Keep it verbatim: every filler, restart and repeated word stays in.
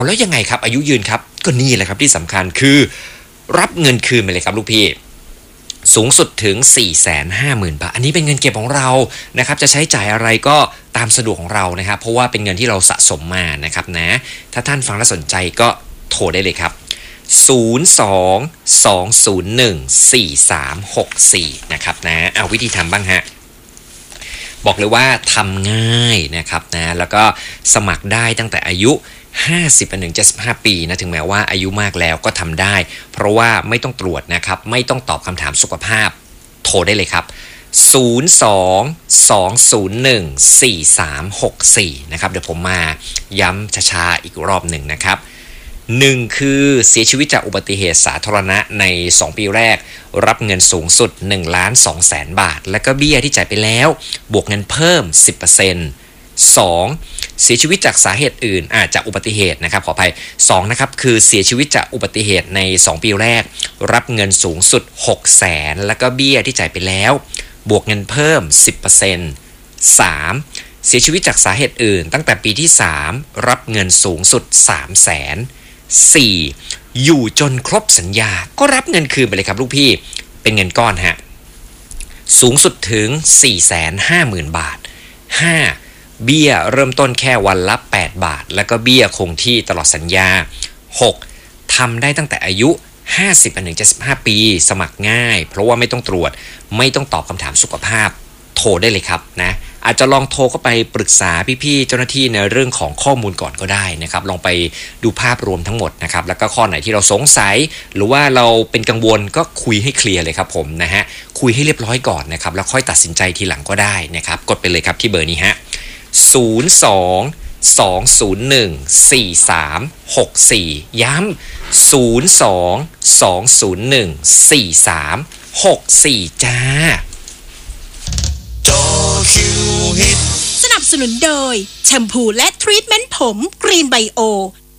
แล้วยังไงครับอายุยืนครับก็นี่แหละครับที่สำคัญคือรับเงินคืนไปเลยครับลูกพี่สูงสุดถึง สี่แสนห้าหมื่น บาทอันนี้เป็นเงินเก็บของเรานะครับจะใช้จ่ายอะไรก็ตามสะดวกของเรานะครับเพราะว่าเป็นเงินที่เราสะสมมานะครับนะถ้าท่านฟังแล้วสนใจก็โทรได้เลยครับศูนย์ สอง สอง ศูนย์ หนึ่ง สี่ สาม หก สี่นะครับนะเอาวิธีทำบ้างฮะบอกเลยว่าทำง่ายนะครับนะแล้วก็สมัครได้ตั้งแต่อายุห้าสิบถึงเจ็ดสิบห้าปีนะถึงแม้ว่าอายุมากแล้วก็ทำได้เพราะว่าไม่ต้องตรวจนะครับไม่ต้องตอบคำถามสุขภาพโทรได้เลยครับศูนย์ สอง สอง ศูนย์ หนึ่ง สี่ สาม หก สี่นะครับเดี๋ยวผมมาย้ำช้าๆอีกรอบหนึ่งนะครับหนึ่งคือเสียชีวิตจากอุบัติเหตุสาธารณะในสองปีแรกรับเงินสูงสุดหนึ่งล้านสองแสนบาทแล้วก็เบี้ยที่จ่ายไปแล้วบวกเงินเพิ่ม สิบเปอร์เซ็นต์ สองเสียชีวิตจากสาเหตุอื่นอาจจะอุบัติเหตุนะครับขออภัยสองนะครับคือเสียชีวิตจากอุบัติเหตุในสองปีแรกรับเงินสูงสุดหกแสนแล้วก็เบี้ยที่จ่ายไปแล้วบวกเงินเพิ่ม สิบเปอร์เซ็นต์ สามเสียชีวิตจากสาเหตุอื่นตั้งแต่ปีที่สามรับเงินสูงสุดสามแสนสี่อยู่จนครบสัญญาก็รับเงินคืนไปเลยครับลูกพี่เป็นเงินก้อนฮะสูงสุดถึง สี่แสนห้าหมื่น บาทห้าเบี้ยเริ่มต้นแค่วันละแปดบาทแล้วก็เบี้ยคงที่ตลอดสัญญาหกทำได้ตั้งแต่อายุห้าสิบถึงเจ็ดสิบห้าปีสมัครง่ายเพราะว่าไม่ต้องตรวจไม่ต้องตอบคำถามสุขภาพโทรได้เลยครับนะอาจจะลองโทรเข้าไปปรึกษาพี่ๆเจ้าหน้าที่ในเรื่องของข้อมูลก่อนก็ได้นะครับลองไปดูภาพรวมทั้งหมดนะครับแล้วก็ข้อไหนที่เราสงสัยหรือว่าเราเป็นกังวลก็คุยให้เคลียร์เลยครับผมนะฮะคุยให้เรียบร้อยก่อนนะครับแล้วค่อยตัดสินใจทีหลังก็ได้นะครับกดไปเลยครับที่เบอร์นี้ฮะศูนย์ สอง สอง ศูนย์ หนึ่ง สี่ สาม หก สี่ย้ำศูนย์ สอง สอง ศูนย์ หนึ่ง สี่ สาม หก สี่จ้าสนับสนุนโดยแชมพูและทรีทเมนต์ผมกรีนไบโอ